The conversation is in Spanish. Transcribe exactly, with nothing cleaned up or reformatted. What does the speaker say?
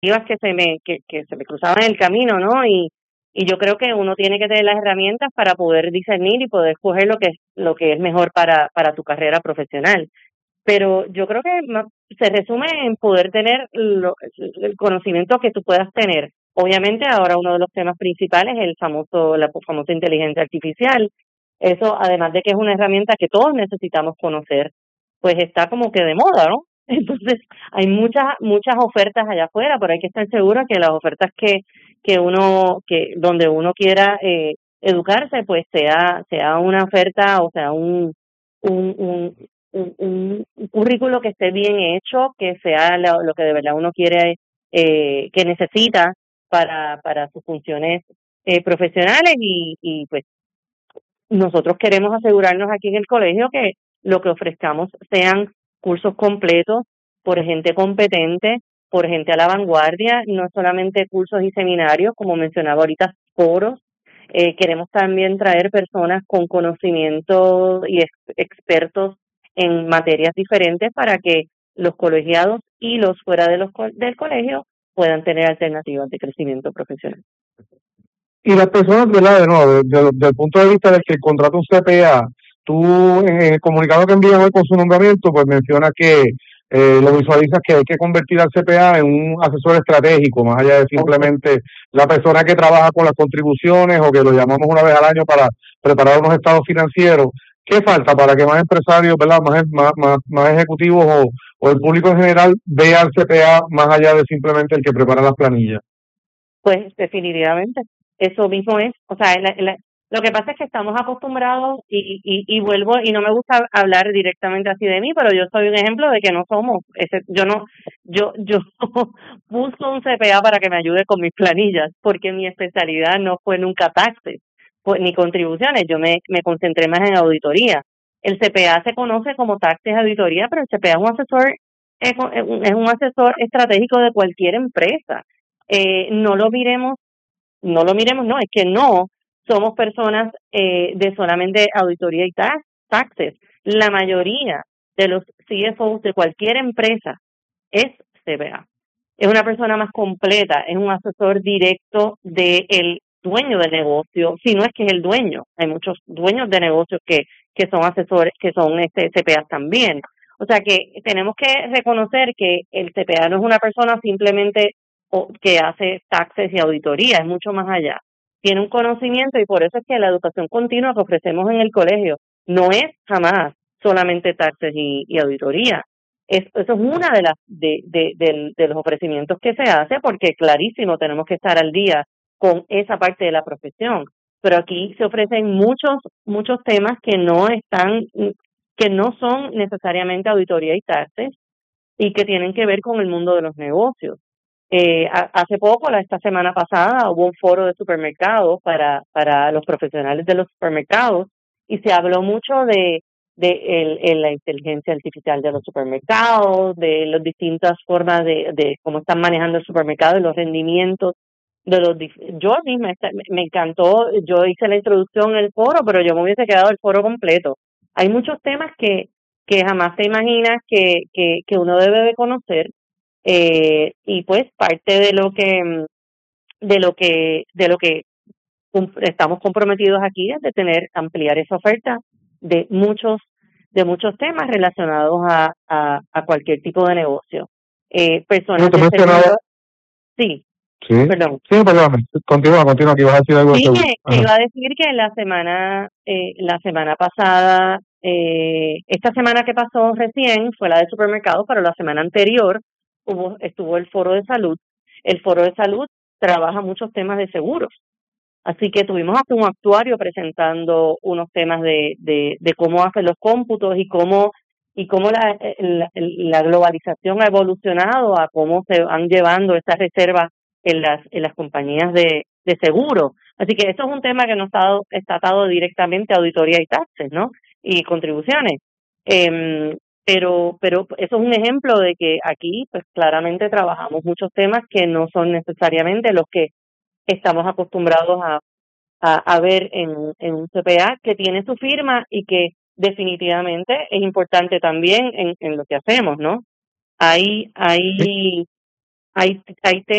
que se me que, que se me cruzaban en el camino, ¿no? Y y yo creo que uno tiene que tener las herramientas para poder discernir y poder escoger lo que es lo que es mejor para para tu carrera profesional. Pero yo creo que ma- se resume en poder tener lo- el conocimiento que tú puedas tener. Obviamente ahora uno de los temas principales es el famoso la famosa inteligencia artificial. Eso, además de que es una herramienta que todos necesitamos conocer, pues está como que de moda, ¿no? Entonces, hay muchas muchas ofertas allá afuera, pero hay que estar seguro que las ofertas que que uno que donde uno quiera eh, educarse, pues sea sea una oferta, o sea, un un, un, un, un- un currículo que esté bien hecho, que sea lo, lo que de verdad uno quiere, eh, que necesita para para sus funciones eh, profesionales y, y pues nosotros queremos asegurarnos aquí en el colegio que lo que ofrezcamos sean cursos completos por gente competente, por gente a la vanguardia, no solamente cursos y seminarios, como mencionaba ahorita, foros. Eh, queremos también traer personas con conocimiento y ex- expertos en materias diferentes para que los colegiados y los fuera de los co- del colegio puedan tener alternativas de crecimiento profesional. Y las personas, ¿verdad? De nuevo, desde de, del punto de vista del que contrata un C P A, tú en el comunicado que envían hoy con su nombramiento, pues menciona que eh, lo visualizas que hay que convertir al C P A en un asesor estratégico, más allá de simplemente la persona que trabaja con las contribuciones o que lo llamamos una vez al año para preparar unos estados financieros. ¿Qué falta para que más empresarios, ¿verdad? Más, más, más, más ejecutivos o, o el público en general vea al C P A más allá de simplemente el que prepara las planillas? Pues definitivamente, eso mismo es. O sea, la- la- lo que pasa es que estamos acostumbrados y, y, y vuelvo, y no me gusta hablar directamente así de mí, pero yo soy un ejemplo de que no somos, ese, yo no, yo, yo busco un C P A para que me ayude con mis planillas, porque mi especialidad no fue nunca taxes, pues, ni contribuciones, yo me, me concentré más en auditoría. El C P A se conoce como taxes auditoría, pero el C P A es un asesor, es un es un asesor estratégico de cualquier empresa. Eh, no lo miremos, no lo miremos, no, es que no somos personas eh, de solamente auditoría y tax, taxes. La mayoría de los C F Os de cualquier empresa es C P A. Es una persona más completa, es un asesor directo del dueño del negocio, si no es que es el dueño. Hay muchos dueños de negocios que, que son asesores, que son este C P A también. O sea que tenemos que reconocer que el C P A no es una persona simplemente o- que hace taxes y auditoría, es mucho más allá. Tiene un conocimiento y por eso es que la educación continua que ofrecemos en el colegio no es jamás solamente taxes y, y auditoría. Es, eso es una de las de, de, de, de los ofrecimientos que se hace porque clarísimo tenemos que estar al día con esa parte de la profesión. Pero aquí se ofrecen muchos muchos temas que no están que no son necesariamente auditoría y taxes y que tienen que ver con el mundo de los negocios. Eh, a- hace poco, la, esta semana pasada, hubo un foro de supermercados para, para los profesionales de los supermercados y se habló mucho de, de el, el- la inteligencia artificial de los supermercados, de las distintas formas de, de cómo están manejando el supermercado y los rendimientos de los dif- yo misma esta- me me encantó, yo hice la introducción en el foro, pero yo me hubiese quedado el foro completo. Hay muchos temas que que jamás te imaginas que, que, que uno debe de conocer eh, y pues parte de lo que mm, de lo que de lo que cum- estamos comprometidos aquí es de tener ampliar esa oferta de muchos de muchos temas relacionados a, a, a cualquier tipo de negocio. Eh, Como personas te de mencionaba, seguro, sí, sí, perdón. sí, perdóname, continúa, continúa, que ibas a decir algo de Sí, seguro. que, que Ajá. iba a decir que la semana, eh, la semana pasada, eh, esta semana que pasó recién fue la de supermercados, pero la semana anterior hubo, estuvo el foro de salud. El foro de salud trabaja muchos temas de seguros. Así que tuvimos hasta un actuario presentando unos temas de, de, de cómo hacen los cómputos y cómo y cómo la, la, la globalización ha evolucionado a cómo se van llevando estas reservas en las en las compañías de, de seguro. Así que eso es un tema que no está, está atado directamente a auditoría y taxes, ¿no? Y contribuciones. Em, pero pero eso es un ejemplo de que aquí pues claramente trabajamos muchos temas que no son necesariamente los que estamos acostumbrados a, a, a ver en, en un C P A que tiene su firma y que definitivamente es importante también en, en lo que hacemos, ¿no? Hay, Sí, hay hay, hay temas